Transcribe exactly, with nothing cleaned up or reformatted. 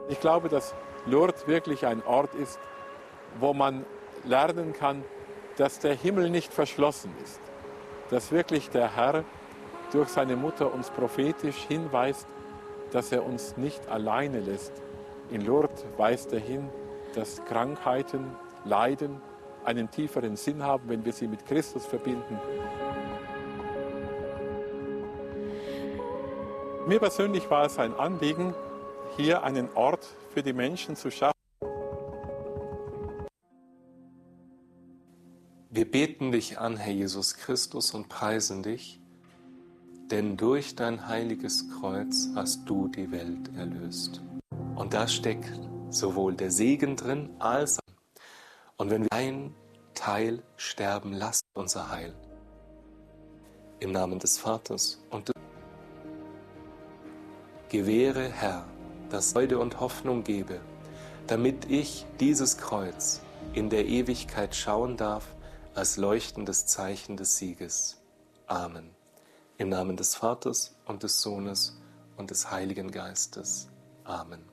Ich glaube, dass Lourdes wirklich ein Ort ist, wo man lernen kann, dass der Himmel nicht verschlossen ist. Dass wirklich der Herr durch seine Mutter uns prophetisch hinweist, dass er uns nicht alleine lässt. In Lourdes weist er hin, dass Krankheiten, Leiden einen tieferen Sinn haben, wenn wir sie mit Christus verbinden. Mir persönlich war es ein Anliegen, hier einen Ort für die Menschen zu schaffen. Wir beten dich an, Herr Jesus Christus, und preisen dich, denn durch dein heiliges Kreuz hast du die Welt erlöst. Und da steckt sowohl der Segen drin als auch. Und wenn wir ein Teil sterben, lasst unser Heil. Im Namen des Vaters und des Gewähre, Herr, dass Freude und Hoffnung gebe, damit ich dieses Kreuz in der Ewigkeit schauen darf, als leuchtendes Zeichen des Sieges. Amen. Im Namen des Vaters und des Sohnes und des Heiligen Geistes. Amen.